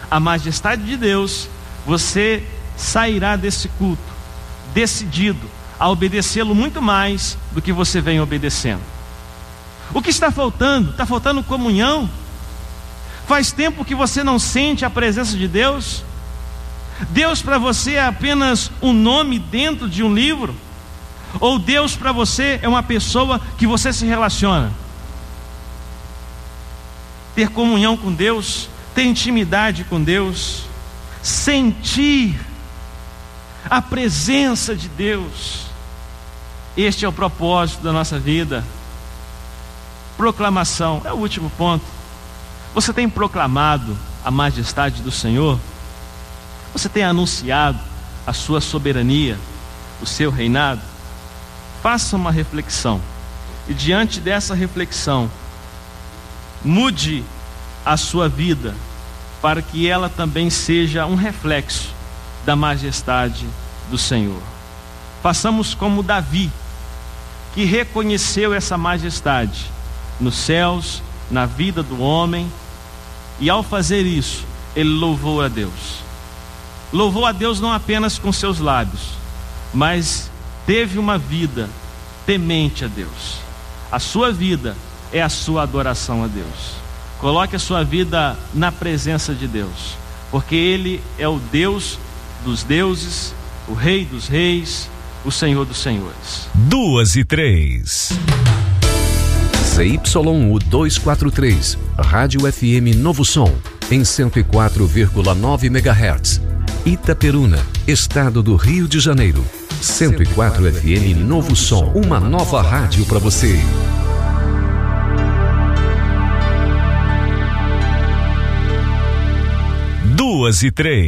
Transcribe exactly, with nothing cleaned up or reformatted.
a majestade de Deus, você sairá desse culto decidido a obedecê-lo muito mais do que você vem obedecendo. O que está faltando? Está faltando comunhão? Faz tempo que você não sente a presença de Deus? Deus para você é apenas um nome dentro de um livro? Ou Deus para você é uma pessoa que você se relaciona? Ter comunhão com Deus, ter intimidade com Deus, sentir a presença de Deus, este é o propósito da nossa vida. Proclamação, é o último ponto. Você tem proclamado a majestade do Senhor? Você tem anunciado a sua soberania, o seu reinado? Faça uma reflexão, e diante dessa reflexão, mude a sua vida, para que ela também seja um reflexo da majestade do Senhor. Façamos como Davi, que reconheceu essa majestade nos céus, na vida do homem, e ao fazer isso, ele louvou a Deus. Louvou a Deus não apenas com seus lábios, mas teve uma vida temente a Deus. A sua vida é a sua adoração a Deus. Coloque a sua vida na presença de Deus, porque Ele é o Deus dos deuses, o Rei dos reis, o Senhor dos senhores. Duas e três. Z Y U duzentos e quarenta e três, Rádio F M Novo Som, em cento e quatro vírgula nove megahertz. Itaperuna, Estado do Rio de Janeiro. cento e quatro F M Novo Som, uma nova rádio para você. Duas e três.